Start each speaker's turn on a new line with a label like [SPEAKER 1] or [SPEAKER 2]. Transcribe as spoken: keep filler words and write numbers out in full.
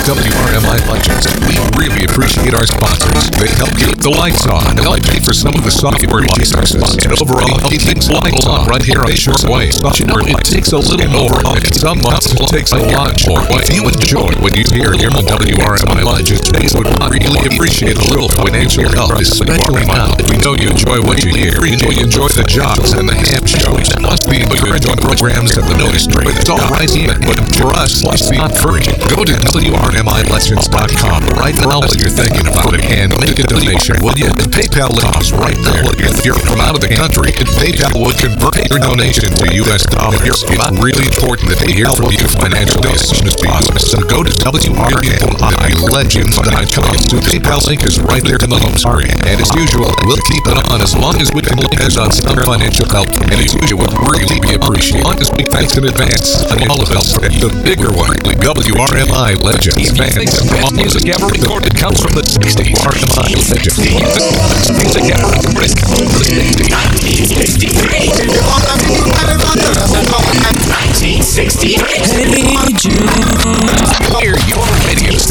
[SPEAKER 1] W R M I Legends. We really appreciate our sponsors. They help keep the lights on and help pay for some of the software licenses. And overall, keep things lights on right here on Short Wave. But you know, it takes a little more, and some months it takes a lot more. If you enjoy what you hear here on W R M I Legends, we would really appreciate a little financial help, especially now that we know you enjoy what you hear. We know you enjoy the jobs and the ham shows. It must be you enjoy programs and the notice stream. It's all right here, but for us, it's not free. Go to W R M I Legends dot com right now while you're thinking about it and make a donation, will you? The PayPal link is right there. If you're from out of the country, PayPal will convert your donation to U S dollars. It's really important that they hear from you financially as soon as possible. So go to W R M I Legends dot com. The PayPal link is right there in the home screen. And as usual, we'll keep it on as long as we can link us on some financial help. And as usual, would really be appreciated. I want to speak thanks in advance on all of us. The bigger one, the W R M I Legends fans. All music ever recorded comes from the sixties. W R M I Legends. Music ever recorded comes from the sixties. nineteen sixty-three. nineteen sixty-three. Hey, Jude. Hear your radio